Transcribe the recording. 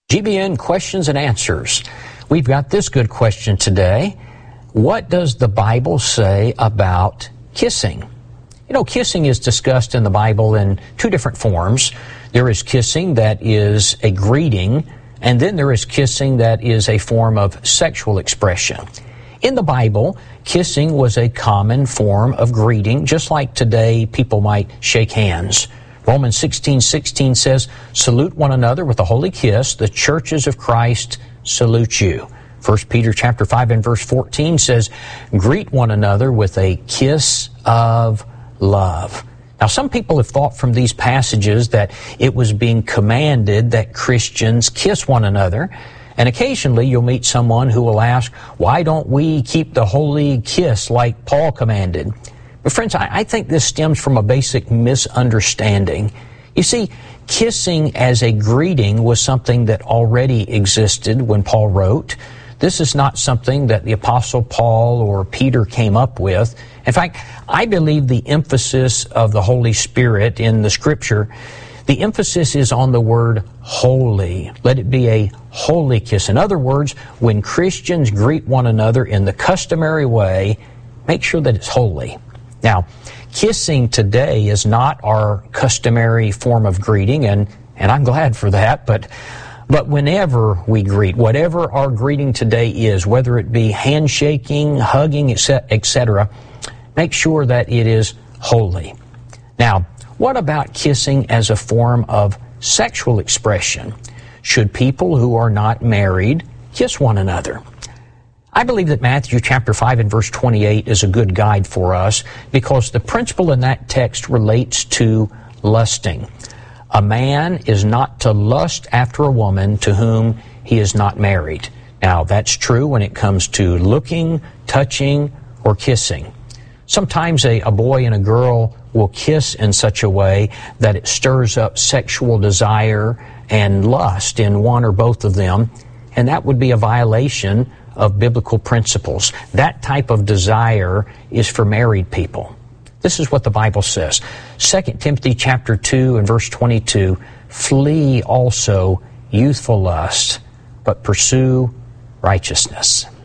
GBN Questions and Answers. We've got this good question today. What does the Bible say about kissing? You know, kissing is discussed in the Bible in two different forms. There is kissing that is a greeting, and then there is kissing that is a form of sexual expression. In the Bible, kissing was a common form of greeting, just like today people might shake hands. Romans 16:16 says, "Salute one another with a holy kiss. The churches of Christ salute you." 1 Peter chapter 5 and verse 14 says, "Greet one another with a kiss of love." Now, some people have thought from these passages that it was being commanded that Christians kiss one another. And occasionally you'll meet someone who will ask, why don't we keep the holy kiss like Paul commanded? But friends, I think this stems from a basic misunderstanding. You see, kissing as a greeting was something that already existed when Paul wrote. This is not something that the Apostle Paul or Peter came up with. In fact, I believe the emphasis of the Holy Spirit in the Scripture, the emphasis is on the word holy. Let it be a holy kiss. In other words, when Christians greet one another in the customary way, make sure that it's holy. Now, kissing today is not our customary form of greeting, and I'm glad for that, but whenever we greet, whatever our greeting today is, whether it be handshaking, hugging, etc., make sure that it is holy. Now, what about kissing as a form of sexual expression? Should people who are not married kiss one another? I believe that Matthew chapter 5 and verse 28 is a good guide for us because the principle in that text relates to lusting. A man is not to lust after a woman to whom he is not married. Now, that's true when it comes to looking, touching, or kissing. Sometimes a boy and a girl will kiss in such a way that it stirs up sexual desire and lust in one or both of them, and that would be a violation of biblical principles. That type of desire is for married people. This is what the Bible says. 2 Timothy chapter 2 and verse 22, "Flee also youthful lust, but pursue righteousness."